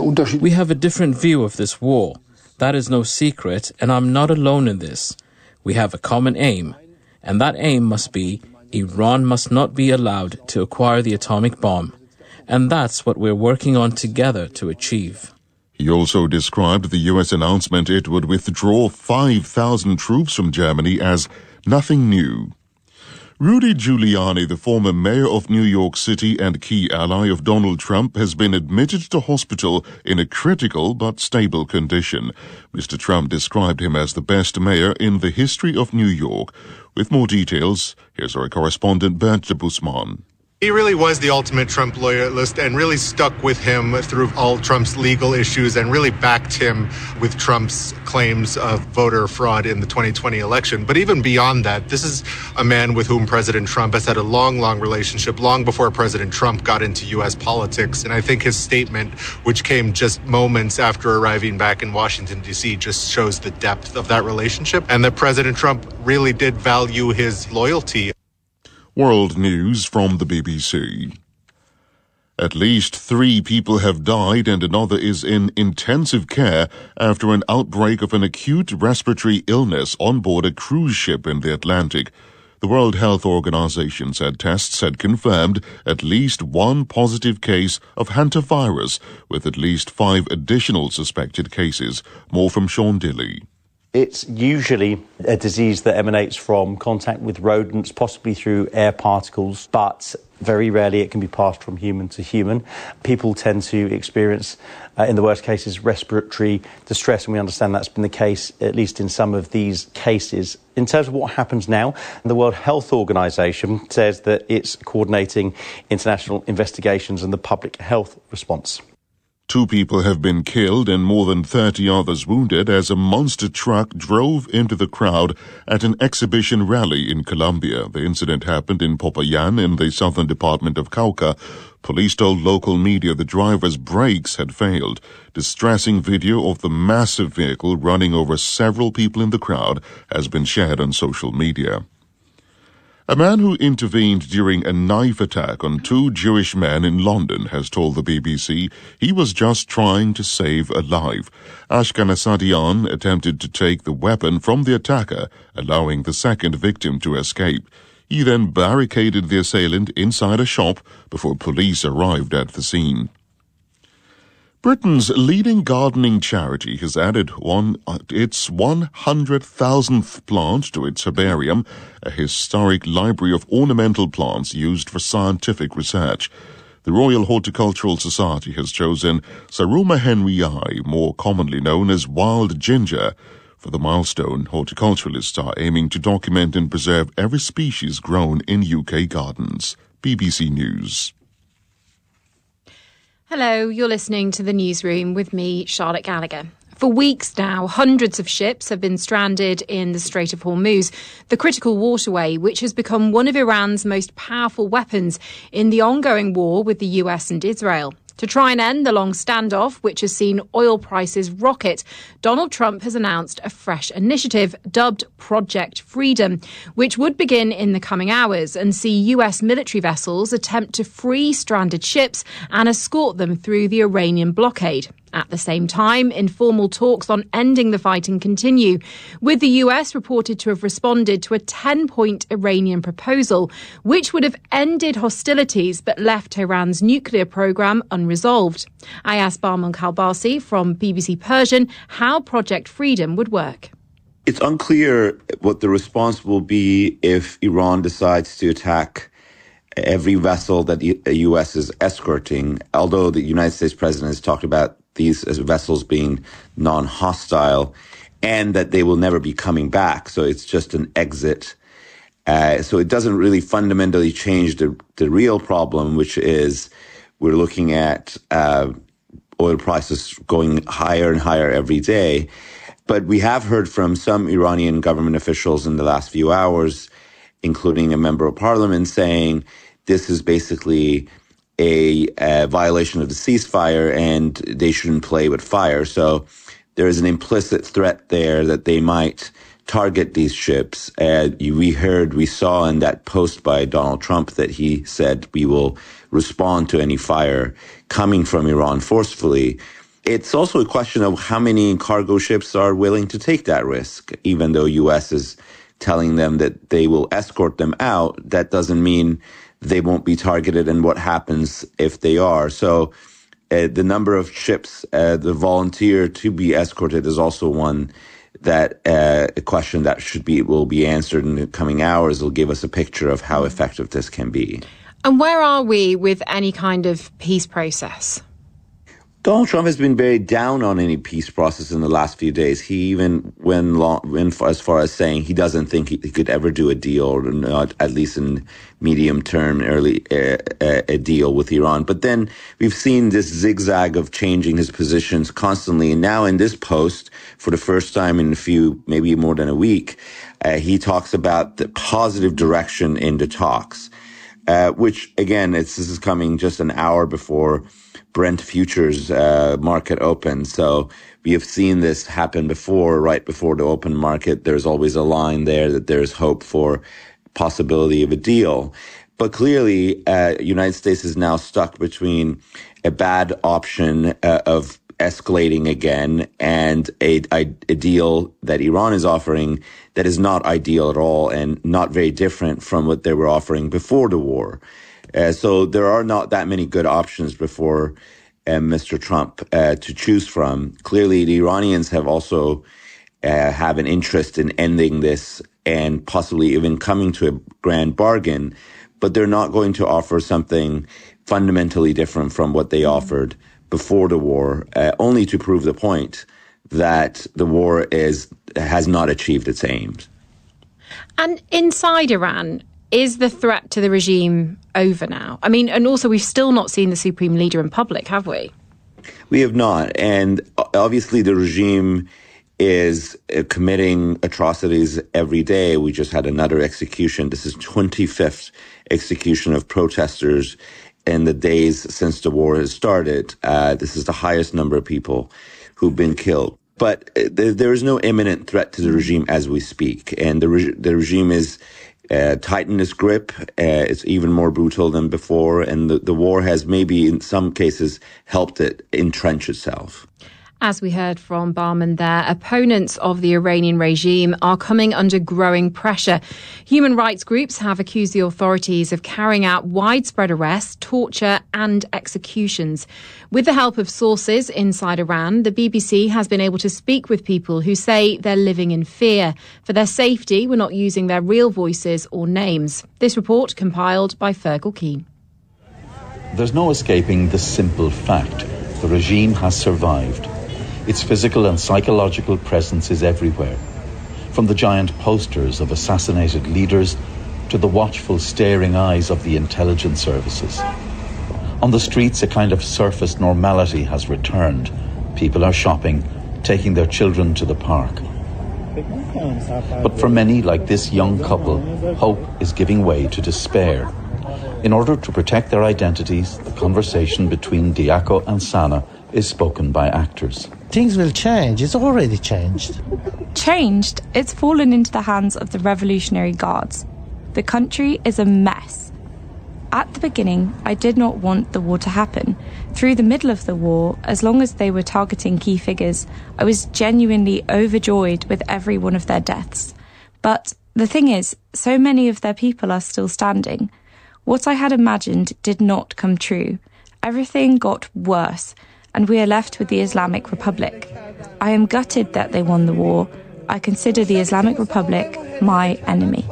a different view of this war. That is no secret, and I'm not alone in this. We have a common aim, and that aim must be Iran must not be allowed to acquire the atomic bomb. And that's what we're working on together to achieve. He also described the U S announcement it would withdraw five thousand troops from Germany as nothing new. Rudy Giuliani, the former mayor of New York City and key ally of Donald Trump, has been admitted to hospital in a critical but stable condition. Mister Trump described him as the best mayor in the history of New York. With more details, here's our correspondent Bernd de Busman. He really was the ultimate Trump loyalist and really stuck with him through all Trump's legal issues and really backed him with Trump's claims of voter fraud in the twenty twenty election. But even beyond that, this is a man with whom President Trump has had a long, long relationship, long before President Trump got into U S politics. And I think his statement, which came just moments after arriving back in Washington, D C, just shows the depth of that relationship and that President Trump really did value his loyalty. World news from the B B C. At least three people have died and another is in intensive care after an outbreak of an acute respiratory illness on board a cruise ship in the Atlantic. The World Health Organization said tests had confirmed at least one positive case of hantavirus, with at least five additional suspected cases. More from Sean Dilley. It's usually a disease that emanates from contact with rodents, possibly through air particles, but very rarely it can be passed from human to human. People tend to experience, uh, in the worst cases, respiratory distress, and we understand that's been the case, at least in some of these cases. In terms of what happens now, the World Health Organization says that it's coordinating international investigations and the public health response. Two people have been killed and more than thirty others wounded as a monster truck drove into the crowd at an exhibition rally in Colombia. The incident happened in Popayán in the southern department of Cauca. Police told local media the driver's brakes had failed. Distressing video of the massive vehicle running over several people in the crowd has been shared on social media. A man who intervened during a knife attack on two Jewish men in London has told the B B C he was just trying to save a life. Ashkan Asadian attempted to take the weapon from the attacker, allowing the second victim to escape. He then barricaded the assailant inside a shop before police arrived at the scene. Britain's leading gardening charity has added one, uh, its one hundred thousandth plant to its herbarium, a historic library of ornamental plants used for scientific research. The Royal Horticultural Society has chosen Saruma henryi, more commonly known as wild ginger. For the milestone, horticulturalists are aiming to document and preserve every species grown in U K gardens. B B C News. Hello, you're listening to The Newsroom with me, Charlotte Gallagher. For weeks now, hundreds of ships have been stranded in the Strait of Hormuz, the critical waterway, which has become one of Iran's most powerful weapons in the ongoing war with the U S and Israel. To try and end the long standoff, which has seen oil prices rocket, Donald Trump has announced a fresh initiative dubbed Project Freedom, which would begin in the coming hours and see U S military vessels attempt to free stranded ships and escort them through the Iranian blockade. At the same time, informal talks on ending the fighting continue, with the U S reported to have responded to a ten-point Iranian proposal, which would have ended hostilities but left Iran's nuclear program unresolved. I asked Barman Kalbasi from B B C Persian how Project Freedom would work. It's unclear what the response will be if Iran decides to attack every vessel that the U S is escorting, although the United States president has talked about these vessels being non-hostile and that they will never be coming back. So it's just an exit. Uh, so it doesn't really fundamentally change the, the real problem, which is we're looking at uh, oil prices going higher and higher every day. But we have heard from some Iranian government officials in the last few hours, including a member of parliament, saying this is basically a, a violation of the ceasefire and they shouldn't play with fire. So there is an implicit threat there that they might target these ships. Uh, we heard, we saw in that post by Donald Trump that he said we will respond to any fire coming from Iran forcefully. It's also a question of how many cargo ships are willing to take that risk, even though U S is telling them that they will escort them out. That doesn't mean they won't be targeted, and what happens if they are. So uh, the number of ships, uh, the volunteer to be escorted is also one that uh, a question that should be will be answered in the coming hours. Will give us a picture of how effective this can be. And where are we with any kind of peace process? Donald Trump has been very down on any peace process in the last few days. He even went, long, went as far as saying he doesn't think he, he could ever do a deal, or not, at least in medium term, early uh, a deal with Iran. But then we've seen this zigzag of changing his positions constantly. And now in this post, for the first time in a few, maybe more than a week, uh, he talks about the positive direction in the talks, uh, which again, it's, this is coming just an hour before Brent futures uh, market open. So we have seen this happen before, right before the open market. There's always a line there that there's hope for possibility of a deal. But clearly, uh, United States is now stuck between a bad option uh, of escalating again and a, a, a deal that Iran is offering that is not ideal at all and not very different from what they were offering before the war. Uh, so there are not that many good options before uh, Mister Trump uh, to choose from. Clearly, the Iranians have also uh, have an interest in ending this and possibly even coming to a grand bargain, but they're not going to offer something fundamentally different from what they offered before the war, uh, only to prove the point that the war is has not achieved its aims. And inside Iran, is the threat to the regime over now? I mean, and also we've still not seen the supreme leader in public, have we? We have not. And obviously the regime is uh, committing atrocities every day. We just had another execution. This is twenty-fifth execution of protesters in the days since the war has started. Uh, this is the highest number of people who've been killed. But uh, there, there is no imminent threat to the regime as we speak. And the, re- the regime is uh, tightened its grip. Uh, it's even more brutal than before. And the, the war has maybe in some cases helped it entrench itself. As we heard from Barman there, opponents of the Iranian regime are coming under growing pressure. Human rights groups have accused the authorities of carrying out widespread arrests, torture and executions. With the help of sources inside Iran, the B B C has been able to speak with people who say they're living in fear. For their safety, we're not using their real voices or names. This report compiled by Fergal Keane. There's no escaping the simple fact. The regime has survived. Its physical and psychological presence is everywhere, from the giant posters of assassinated leaders to the watchful staring eyes of the intelligence services. On the streets, a kind of surface normality has returned. People are shopping, taking their children to the park. But for many, like this young couple, hope is giving way to despair. In order to protect their identities, the conversation between Diaco and Sana is spoken by actors. Things will change. It's already changed. Changed? It's fallen into the hands of the Revolutionary Guards. The country is a mess. At the beginning, I did not want the war to happen. Through the middle of the war, as long as they were targeting key figures, I was genuinely overjoyed with every one of their deaths. But the thing is, so many of their people are still standing. What I had imagined did not come true. Everything got worse, and we are left with the Islamic Republic. I am gutted that they won the war. I consider the Islamic Republic my enemy.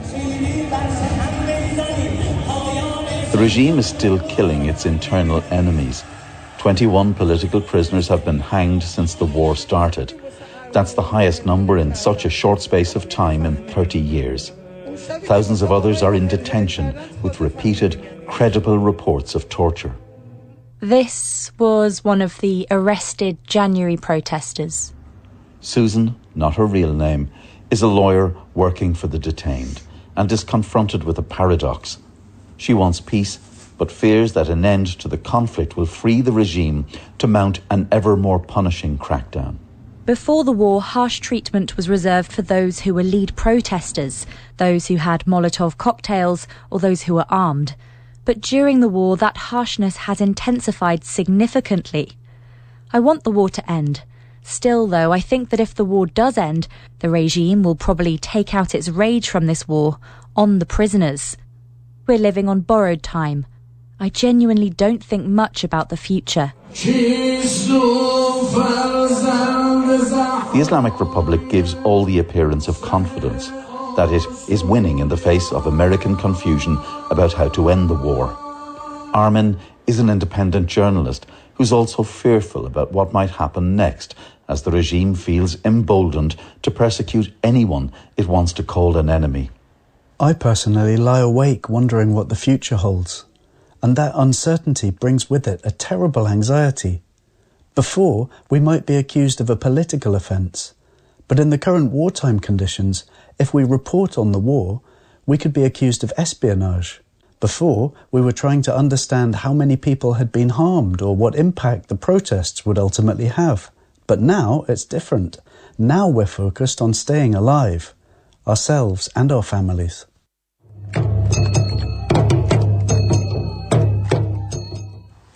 The regime is still killing its internal enemies. twenty-one political prisoners have been hanged since the war started. That's the highest number in such a short space of time in thirty years. Thousands of others are in detention with repeated, credible reports of torture. This was one of the arrested January protesters. Susan, not her real name, is a lawyer working for the detained and is confronted with a paradox. She wants peace, but fears that an end to the conflict will free the regime to mount an ever more punishing crackdown. Before the war, harsh treatment was reserved for those who were lead protesters, those who had Molotov cocktails, or those who were armed. But during the war, that harshness has intensified significantly. I want the war to end. Still, though, I think that if the war does end, the regime will probably take out its rage from this war on the prisoners. We're living on borrowed time. I genuinely don't think much about the future. The Islamic Republic gives all the appearance of confidence that it is winning in the face of American confusion about how to end the war. Armin is an independent journalist who's also fearful about what might happen next as the regime feels emboldened to persecute anyone it wants to call an enemy. I personally lie awake wondering what the future holds, and that uncertainty brings with it a terrible anxiety. Before, we might be accused of a political offence, but in the current wartime conditions, if we report on the war, we could be accused of espionage. Before, we were trying to understand how many people had been harmed or what impact the protests would ultimately have. But now it's different. Now we're focused on staying alive, ourselves and our families.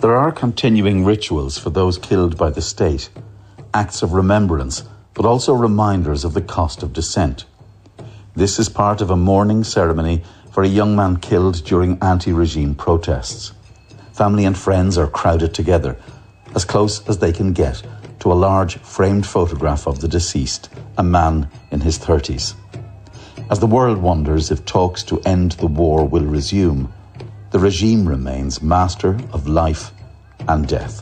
There are continuing rituals for those killed by the state, acts of remembrance, but also reminders of the cost of dissent. This is part of a mourning ceremony for a young man killed during anti-regime protests. Family and friends are crowded together, as close as they can get to a large framed photograph of the deceased, a man in his thirties. As the world wonders if talks to end the war will resume, the regime remains master of life and death.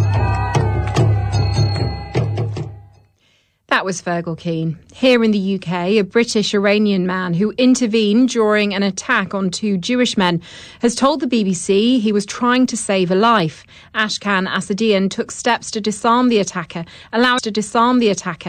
That was Fergal Keane. Here in the U K, a British-Iranian man who intervened during an attack on two Jewish men has told the B B C he was trying to save a life. Ashkan Asadian took steps to disarm the attacker, allowed to disarm the attacker